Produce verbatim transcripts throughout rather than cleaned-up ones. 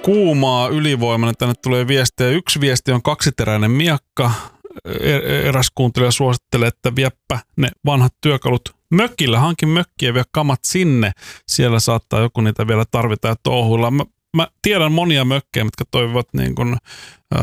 kuumaa, ylivoimainen. Tänne tulee viestejä. Yksi viesti on kaksiteräinen miakka. Eräs kuuntelija suosittelee, että viepä ne vanhat työkalut mökillä. Hankin mökkiä ja vie kamat sinne. Siellä saattaa joku niitä vielä tarvita ja touhuilla. Mä, mä tiedän monia mökkejä, mitkä toimivat niin kuin äh,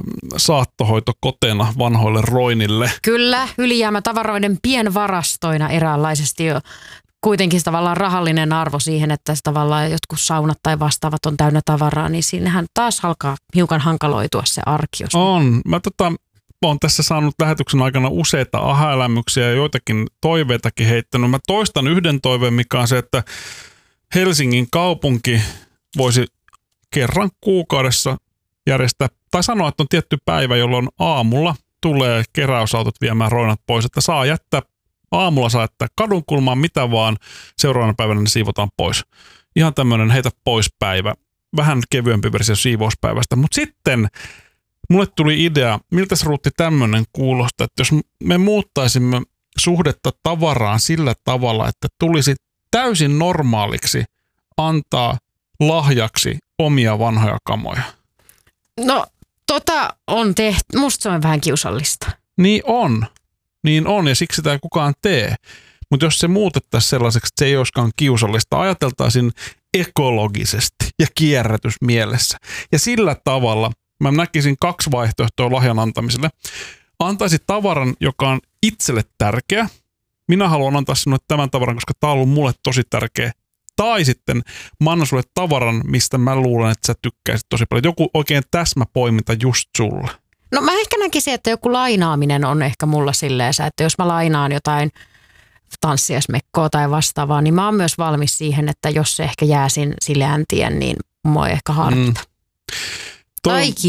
saattohoitokotena vanhoille roinille. Kyllä, ylijäämätavaroiden pienvarastoina eräänlaisesti jo. Kuitenkin tavallaan rahallinen arvo siihen, että tavallaan jotkut saunat tai vastaavat on täynnä tavaraa, niin siinähän taas alkaa hiukan hankaloitua se arki. On. Mä tota, olen tässä saanut lähetyksen aikana useita aha-elämyksiä ja joitakin toiveitakin heittänyt. Mä toistan yhden toiveen, mikä on se, että Helsingin kaupunki voisi kerran kuukaudessa järjestää, tai sanoa, että on tietty päivä, jolloin aamulla tulee keräysautot viemään roinat pois, että saa jättää aamulla saa jättää kadunkulmaan mitä vaan, seuraavana päivänä ne siivotaan pois. Ihan tämmöinen heitä pois päivä. Vähän kevyempi versio siivouspäivästä. Mutta sitten mulle tuli idea, miltä se Ruutti tämmöinen kuulostaa, että jos me muuttaisimme suhdetta tavaraan sillä tavalla, että tulisi täysin normaaliksi antaa lahjaksi omia vanhoja kamoja. No tota on tehty, musta se on vähän kiusallista. Niin on. Niin on, ja siksi sitä ei kukaan tee. Mutta jos se muutettaisiin sellaiseksi, että se ei olisikaan kiusallista, ajateltaisiin ekologisesti ja kierrätysmielessä. Ja sillä tavalla mä näkisin kaksi vaihtoehtoa lahjan antamiselle. Antaisi tavaran, joka on itselle tärkeä. Minä haluan antaa sinulle tämän tavaran, koska tämä on ollut mulle tosi tärkeä. Tai sitten mä annan sulle tavaran, mistä mä luulen, että sä tykkäisit tosi paljon. Joku oikein täsmäpoiminta just sulle. No mä ehkä näkisin, että joku lainaaminen on ehkä mulla silleen, että jos mä lainaan jotain tanssiasmekkoa tai vastaavaa, niin mä oon myös valmis siihen, että jos se ehkä jää sille äntien, niin mua ei ehkä harmita. Mm. Toi,